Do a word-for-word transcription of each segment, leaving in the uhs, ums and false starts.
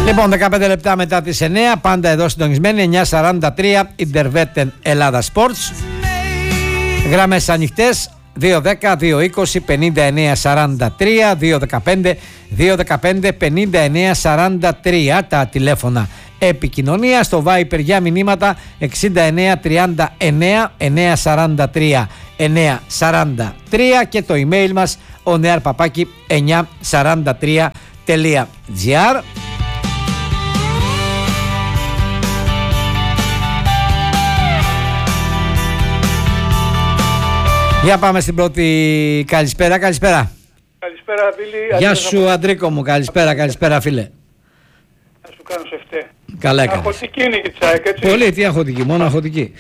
Λοιπόν, δεκαπέντε λεπτά μετά τις εννιά, πάντα εδώ συντονισμένοι, εννιά σαράντα τρία, Ιντερβέτεν Ελλάδα Sports. Γραμμές ανοιχτές, δύο δέκα δύο είκοσι πενήντα εννέα σαράντα τρία, δύο δεκαπέντε δύο δεκαπέντε πενήντα εννέα σαράντα τρία τα τηλέφωνα επικοινωνία, στο Viper για μηνύματα εξήντα εννέα τριάντα εννέα εννέα σαράντα τρία εννέα σαράντα τρία και το email μας oneair παπάκι εννιά σαράντα τρία τελεία τζι άρ. Για πάμε στην πρώτη καλησπέρα. Καλησπέρα. Καλησπέρα, Βίλη. Γεια σου, από... Αντρίκο μου. Καλησπέρα, καλησπέρα, φίλε. Να σου κάνω σε φταί. Καλά έκανες. Αχωτική είναι και τσάικ, έτσι. Πολύ, τι αχωτική, μόνο αχωτική.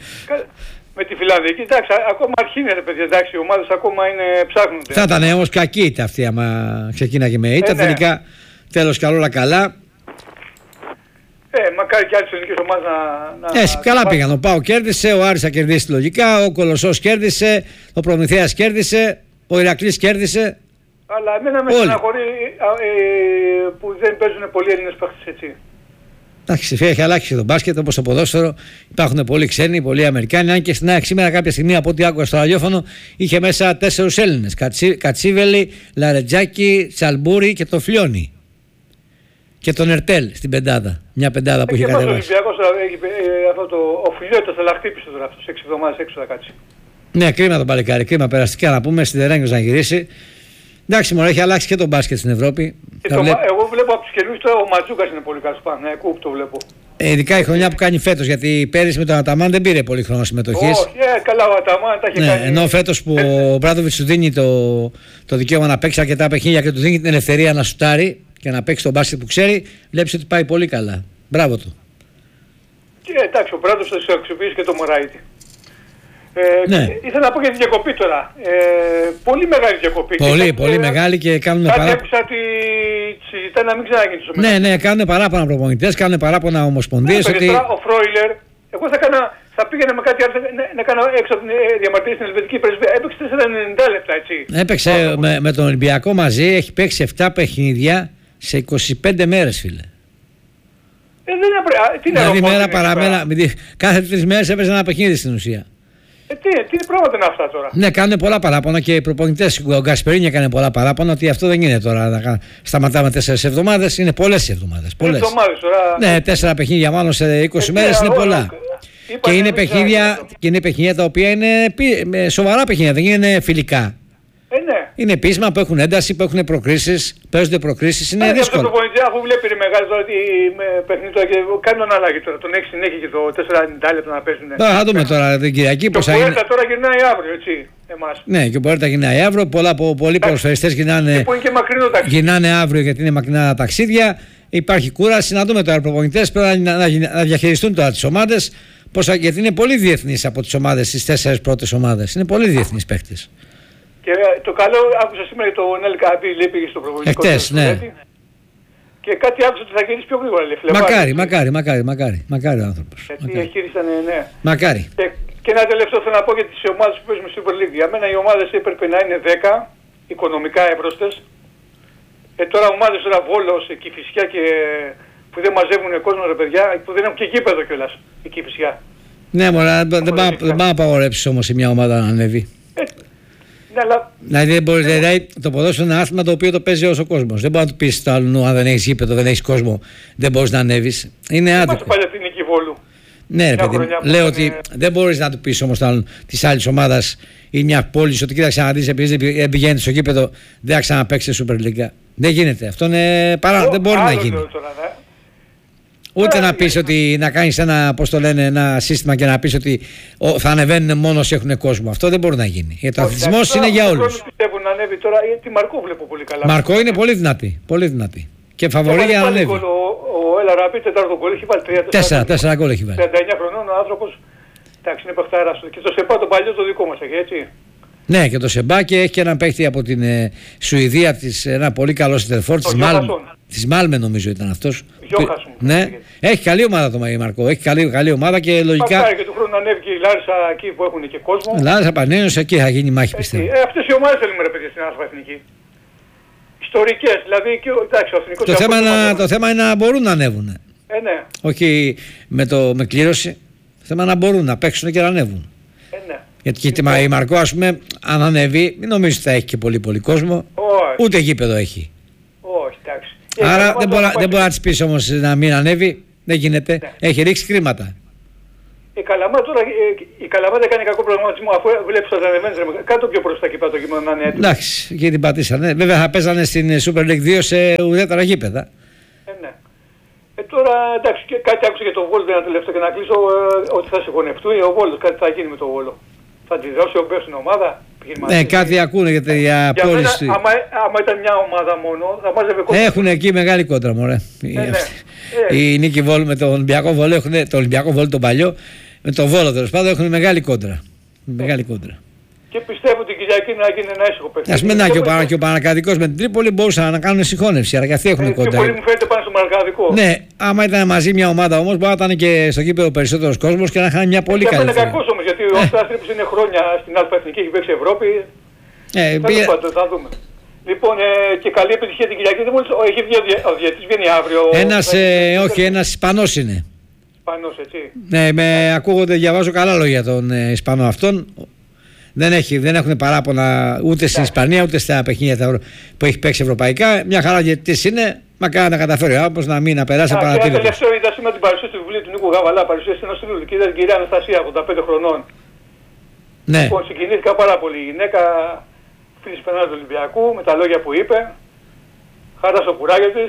Με τη Φιλανδική, εντάξει, ακόμα αρχή είναι, ρε παιδιά, εντάξει, οι ομάδες ακόμα είναι, ψάχνονται. Θα ήταν όμως κακή ήταν αυτή άμα ξεκίναγε με ήττα. Ε, ναι. Τελικά, τέλος καλό, όλα καλά. Ε, μακάρι και άλλες ελληνικές ομάδες να... να Ε, καλά να... πήγαν. Ο Πάο κέρδισε, ο Άρης θα κερδίσει λογικά, ο Κολοσσός κέρδισε, ο Προμηθέας κέρδισε, ο Ηρακλής κέρδισε. Αλλά εμένα με στεναχωρεί ε, που δεν παίζουν πολλοί Έλληνες παίχτες, έτσι. Εντάξει, έχει αλλάξει το μπάσκετ όπως το ποδόσφαιρο. Υπάρχουν πολλοί ξένοι, πολλοί Αμερικάνοι. Αν και στην ΑΕΚ σήμερα, κάποια στιγμή από ό,τι άκουγα στο ραδιόφωνο, είχε μέσα τέσσερους Έλληνες. Κατσί, Κατσίβελη, Λαρετζάκη, Τσαλμπούρη και το Φλιόνι. Και τον Ερτέλ στην πεντάδα. Μια πεντάδα που είχε κατεβάσει. Ο Ολυμπιακός έχει αυτό το. Ο Φιλιώτας θα χτύπησε τώρα αυτούς έξι εβδομάδες έξω θα κάτσει. Ναι, κρίμα τον παλικάρι. Κρίμα περαστικά να πούμε. Σιδερένιος να γυρίσει. Εντάξει, μόνο έχει αλλάξει και το μπάσκετ στην Ευρώπη. Το, βλέπ... Εγώ βλέπω από τους καινούριους τώρα ο Ματζούκας είναι πολύ καλός πάνω. Ναι, κούπ το βλέπω. Ε, ειδικά η χρονιά που κάνει φέτος, γιατί πέρυσι με τον Αταμάν δεν πήρε πολύ χρόνο συμμετοχής. Όχι, ε, καλά, ο Αταμάν τα έχει ναι, κάνει. Ενώ φέτος που ο Μπράντοβιτς του δίνει το, το δικαίωμα να παίξει αρκετά παιχνίδια και του δίνει την ελευθερία να σουτάρει και να παίξει τον μπάσκετ που ξέρει, βλέπεις ότι πάει πολύ καλά. Μπράβο του. Και εντάξει, ο Μπράντοβιτς θα σου αξιοποιήσει και το Μωράιτι. Ε, ναι. Ήθελα να πω για τη διακοπή τώρα. Ε, πολύ μεγάλη διακοπή. Πολύ, και πολύ ε, μεγάλη και κάνουν παράπονα. παράπονα. Κάτι άκουσα ότι συζητάει να μην ξαναγίνει στο μέλλον. Ναι, ναι, κάνουν παράπονα προπονητές, κάνουν παράπονα ομοσπονδίες. Ναι, ότι... Ο Φρόιλερ, εγώ θα, κάνα, θα πήγαινα με κάτι άλλο να, να κάνω έξω από την διαμαρτυρία στην Ελβετική Πρεσβεία. Έπαιξε τέσσερα ενενήντα λεπτά, έτσι. Έπαιξε με, με τον Ολυμπιακό μαζί, έχει παίξει επτά παιχνίδια σε είκοσι πέντε μέρες, φίλε. Ε, δεν είναι, τι είναι δηλαδή μέρα παραμέρα, κάθε τρεις μέρες έπαιζε ένα παιχνίδι στην ουσία. Ε, τι, τι πράγματα είναι αυτά τώρα. Ναι, κάνουν πολλά παράπονα και οι προπονητές. Ο Γκασπερίνη έκανε πολλά παράπονα ότι αυτό δεν είναι τώρα να σταματάμε τέσσερις εβδομάδες. Είναι πολλές εβδομάδες. Πολλές. Εβδομάδες τώρα. Ναι, τέσσερα παιχνίδια μάλλον σε είκοσι ε, μέρες είναι όλα, πολλά. Και είναι, παιχνίδια, και είναι παιχνίδια τα οποία είναι σοβαρά παιχνίδια, δεν είναι φιλικά. Ε, ναι. Είναι πείσμα που έχουν ένταση, που έχουν προκρίσεις, παίζονται προκρίσεις, είναι ε, δύσκολο. Αυτό το προπονητή, αφού βλέπει ρε μεγάλο τώρα ότι παιχνίδι τώρα και κάνει τον αλλαγή τώρα, τον έχει συνέχεια και το τέσσερα ενενήντα λεπτά να παίζουν. Τώρα θα δούμε τώρα την Κυριακή πώς θα γίνει. Και ο τώρα γυρνάει αύριο, έτσι, εμάς. Ναι, και ο Ποέρτα γυρνάει αύριο, πολλά, πολλοί ποδοσφαιριστές γυρνάνε, γυρνάνε αύριο γιατί είναι μακρινά ταξίδια. Υπάρχει κούραση, να δούμε τώρα οι προπονητές πρέπει να, να, να διαχειριστούν τώρα τις ομάδες, γιατί είναι πολύ διεθνείς από τις ομάδες, τις τέσσερις πρώτες ομάδες. Είναι πολύ διεθνείς παίκτες. Και το καλό, άκουσα σήμερα για τον Ελ Καμπίλ, πήγε στο προπονητικό. Εχθές, ναι. Και κάτι άκουσα ότι θα γυρίσει πιο γρήγορα, λέει. Μακάρι, μακάρι, μακάρι, μακάρι, μακάρι ο άνθρωπος. Γιατί εχείρισαν, ναι. Μακάρι. Και, και ένα τελευταίο θέλω να πω για τις ομάδες που παίζουν Super League. Για μένα οι ομάδες έπρεπε να είναι δέκα, οικονομικά εύρωστες. Ε, τώρα ομάδες τώρα Βόλος, Κηφισιά και που δεν μαζεύουν κόσμο ρε παιδιά, που δεν έχουν και γήπεδο κιόλας η Κηφισιά. Ναι, μωρά, δεν πάει να απαγορέψεις όμως σε μια ομάδα να ανέβει. Ε, ναι, αλλά... Δηλαδή, δεν μπορείς, δηλαδή το ποδόσφαιρο είναι ένα άθλημα το οποίο το παίζει όλος ο κόσμος. Δεν μπορεί να του πεις στο άλλο, αν δεν έχεις γήπεδο, δεν έχεις κόσμο, δεν μπορείς να ανέβεις. Είναι άδικο. Είμαστε παλιά την Νίκη Βόλου. Ναι, ρε παιδί, λέω ότι είναι... δεν μπορείς να του πεις όμως της άλλης ομάδας ή μια πόλη ότι κοίταξε να δεις, επειδή δεν πηγαίνεις στο γήπεδο, δεν θα ξαναπαίξεις Super League. Δεν γίνεται. Αυτό είναι παρά, δεν μπορεί να γίνει. Τώρα, ναι. Ούτε να πεις ότι να κάνεις ένα, πώς το λένε, ένα σύστημα και να πεις ότι ο, θα ανεβαίνουν μόνο όσοι έχουν κόσμο. Αυτό δεν μπορεί να γίνει. Γιατί ο αθλητισμός είναι για όλους. Πιστεύω να ανέβει τώρα, τη Μαρκό βλέπω πολύ καλά. Μαρκό είναι πολύ δυνατή. Πολύ δυνατή. Και φαβορεί για να ανέβει. Ο, ο Έλα Ραπί τετάρτο γκολ έχει βάλει τρία τέσσερα. Τέσσερα γκολ έχει βάλει. τριάντα εννιά χρονών ο άνθρωπος. Εντάξει, είναι παιχτάρας. Και το ΣΕΠΑ το παλιό το δικό μας έχει, έτσι. Ναι, και το ΣΕΠΑ και έχει και έναν παίχτη από την ε, Σουηδία, της, ένα πολύ καλό σεντερφόρ της Μάλμε. Της Μάλμε νομίζω ήταν αυτός. Γιώχας μου. Ναι, έχει καλή ομάδα το Μαρκό. Έχει καλή, καλή ομάδα και λογικά. Μακάρι και του χρόνου ανέβει και η Λάρισα εκεί που έχουν και κόσμο. Λάρισα Πανένιος εκεί θα γίνει μάχη πιστεύω. Ε, αυτές οι ομάδες θέλουμε ρε παιδιά στην Άσπα Εθνική. ιστορικές, δηλαδή και, εντάξει, ο Εθνικός το, θέμα να, το θέμα είναι να μπορούν να ανέβουν. Ε, ναι. Όχι με, το, με κλήρωση. Το θέμα να μπορούν να παίξουν και να ανέβουν. Ε, ναι. Γιατί λοιπόν, η Μαρκό, ας πούμε, αν ανέβει, μην νομίζεις ότι θα έχει και πολύ πολύ κόσμο. Όχι. Ούτε γήπεδο έχει. Όχι, εντάξει. Άρα δεν μπορεί, δεν μπορεί να της πεις όμως να μην ανέβει. Δεν γίνεται. Ναι. Έχει ρίξει χρήματα. Η Καλαμά τώρα, η Καλαμά δεν κάνει κακό προγραμματισμό, αφού βλέπεις τα ανεβαίνεις, κάτω πιο μπροστά και το κείμενο να είναι έτοιμο. Εντάξει, και την πατήσανε. Βέβαια θα παίζανε στην Super League δύο σε ουδέτερα γήπεδα. Ε, ναι. Ε, τώρα εντάξει, και κάτι άκουσα για το Βόλο ένα τελευταίο και να κλείσω, ε, ότι θα συγχωνευτούν ο Βόλος, κάτι θα γίνει με το Βόλο. Θα τη δώσει ο Μπέρ στην ομάδα. Ναι, κάτι ακούνε για την πώληση. Άμα, άμα ήταν μια ομάδα μόνο, θα μάζευε κόντρα. Έχουν εκεί μεγάλη κόντρα, μωρέ. Ε, ναι. ε. Η Νίκη Βόλου με τον Ολυμπιακό Βόλο, έχουν, το Ολυμπιακό Βόλο τον παλιό, με τον Βόλο τέλος πάντων έχουν μεγάλη κόντρα. Μεγάλη κόντρα. Και πιστεύω την Κυριακή να γίνει ένα ήσυχο παιχνίδι. Ας πούμε να και ο, παρα, και ο Πανακαδικός με την Τρίπολη μπορούσαν να κάνουν συγχώνευση, αλλά και αυτοί έχουν ε, κόντρα. Η Τρίπολη μου φαίνεται πάνω στο Πανακαδικό. Ναι, άμα ήταν μαζί μια ομάδα όμως, μπορεί να ήταν και στο γήπεδο περισσότερος κόσμος και να είχαν μια πολύ καλή. Είναι κακός όμως, γιατί ο Αστράπης είναι χρόνια στην Αλφα Εθνική, έχει παίξει Ευρώπη. Ε, θα, πήγε... το, θα δούμε. Λοιπόν, ε, και καλή επιτυχία την Κυριακή. Μόλις έχει βγει ο διαιτητής, βγαίνει αύριο. Ένας, ε, όχι, ένας Ισπανός είναι. Ισπανός, έτσι. Ναι, με ακούγονται, διαβάζω καλά λόγια για τον ε, Ισπανό αυτόν. Δεν, έχει, δεν έχουν παράπονα ούτε στην Ισπανία ούτε στα παιχνίδια που έχει παίξει ευρωπαϊκά. Μια χαρά διαιτητής είναι. Μακάρι να καταφέρει ο άνθρωπος να μην να περάσει απαρατήρητος. Και τελευταίο είδα σήμερα την παρουσίαση του βιβλίου του Νίκου Γαβαλά, παρουσίαση ενός φίλου και είδα την κυρία Αναστασία, ογδόντα πέντε χρονών. Ναι. Λοιπόν, συγκινήθηκα πάρα πολύ. Η γυναίκα φίλης πενάλτη του Ολυμπιακού με τα λόγια που είπε. Χαρά στο κουράγιο της.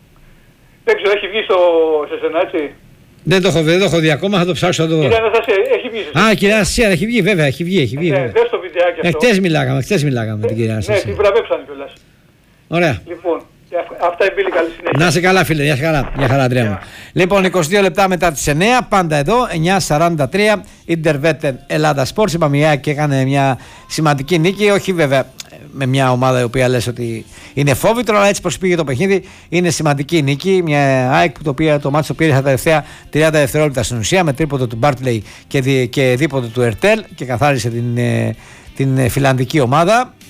Δεν ξέρω, έχει βγει στο σε σένα, έτσι. Δεν το έχω, δεν το έχω δει ακόμα, θα το ψάξω να το δω. Κυρία Αναστασία, έχει βγει. Α, κυρία Αναστασία, έχει βγει, βέβαια, έχει βγει. Έχει βγει ναι, δες το βιντεάκι αυτό. Χτες μιλάγαμε, χτες μιλάγαμε με την κυρία Αναστασία. Ναι, την βραβεύσαν κιόλας. Ωραία. Λοιπόν, αυτά η Μπίλη, καλή συνέχεια. Να είσαι καλά, φίλε, για χαρά, για χαρά, Αντρέα μου. Λοιπόν, είκοσι δύο λεπτά μετά τις εννιά, πάντα εδώ, εννιά σαράντα τρία, Ιντερβέτεν Ελλάδα Sports. Είπαμε η ΑΕΚ έκανε μια σημαντική νίκη, όχι βέβαια με μια ομάδα η οποία λες ότι είναι φόβητρο, αλλά έτσι πως πήγε το παιχνίδι είναι σημαντική νίκη. Μια ΑΕΚ που το, οποίο, το μάτσο πήρε τα τελευταία τριάντα δευτερόλεπτα στην ουσία με τρίποντο του Μπάρτλεϊ και, δι, και δίποντο του Ερτέλ και καθάρισε την, την φιλανδική ομάδα.